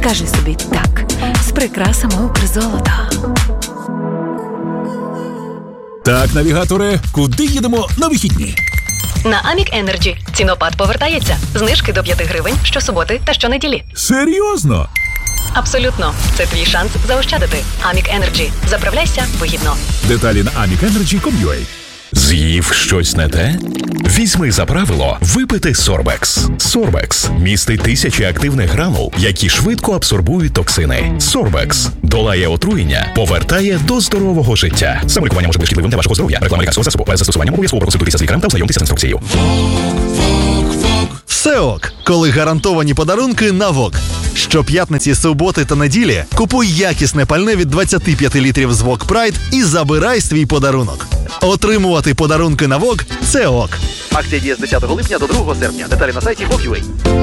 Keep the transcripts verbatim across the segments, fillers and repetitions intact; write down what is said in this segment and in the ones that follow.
Кажи собі так з прикрасами Укрзолота. Так, навігаторе, куди їдемо на вихідні? На Амік Енерджі. Цінопад повертається. Знижки до п'яти гривень щосуботи та щонеділі. Серйозно? Абсолютно. Це твій шанс заощадити. Амік Енерджі. Заправляйся вигідно. Деталі на амік енерджі крапка ком крапка ю а. З'їв щось не те? Візьми за правило випити Сорбекс. Сорбекс містить тисячі активних гранул, які швидко абсорбують токсини. Сорбекс долає отруєння, повертає до здорового життя. Самолікування може бути шкідливим для вашого здоров'я. Реклама лікарського засобу. Без застосування обов'язково проконсультуйтеся з лікарем та ознайомтеся з інструкцією. Все ок, коли гарантовані подарунки на ВОК. Щоп'ятниці, суботи та неділі купуй якісне пальне від двадцять п'ять літрів з ВОК Прайд і забирай свій подарунок. Отримувати подарунки на ВОК – це ок. Акція діє з десятого липня до другого серпня. Деталі на сайті вок крапка ю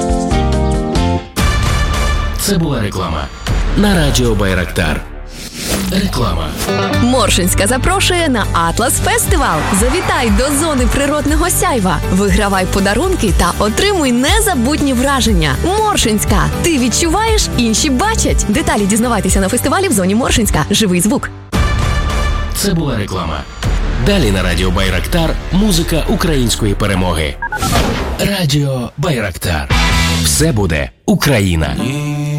а. Це була реклама на радіо Байрактар. Реклама. Моршинська запрошує на Атлас Фестивал. Завітай до зони природного сяйва. Вигравай подарунки та отримуй незабутні враження. Моршинська. Ти відчуваєш, інші бачать. Деталі дізнавайтеся на фестивалі в зоні Моршинська. Живий звук. Це була реклама. Далі на радіо Байрактар музика української перемоги. Радіо Байрактар. Все буде Україна.